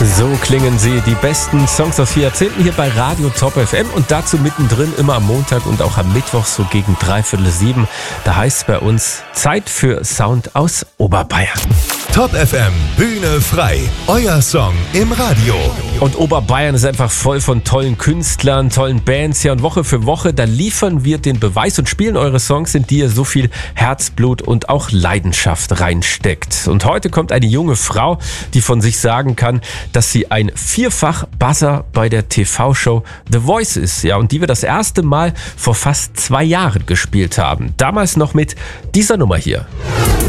So klingen sie, die besten Songs aus 4 Jahrzehnten hier bei Radio Top FM und dazu mittendrin immer am Montag und auch am Mittwoch so gegen 6:45. Da heißt es bei uns Zeit für Sound aus Oberbayern. Top FM, Bühne frei, euer Song im Radio. Und Oberbayern ist einfach voll von tollen Künstlern, tollen Bands. Ja, und Woche für Woche, da liefern wir den Beweis und spielen eure Songs, in die ihr so viel Herzblut und auch Leidenschaft reinsteckt. Und heute kommt eine junge Frau, die von sich sagen kann, dass sie ein Vierfach-Buzzer bei der TV-Show The Voice ist. Ja, und die wir das erste Mal vor fast 2 Jahren gespielt haben. Damals noch mit dieser Nummer hier.